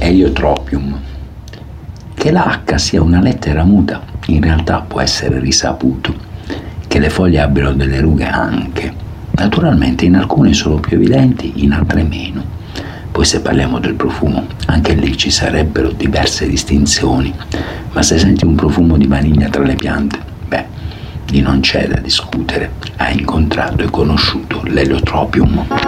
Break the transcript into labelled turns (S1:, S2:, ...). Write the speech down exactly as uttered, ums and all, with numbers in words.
S1: Eleutropium. Che la H sia una lettera muta in realtà può essere risaputo, che le foglie abbiano delle rughe anche. Naturalmente in alcune sono più evidenti, in altre meno. Poi se parliamo del profumo, anche lì ci sarebbero diverse distinzioni, ma se senti un profumo di vaniglia tra le piante, beh, lì non c'è da discutere, hai incontrato e conosciuto l'Eleutropium.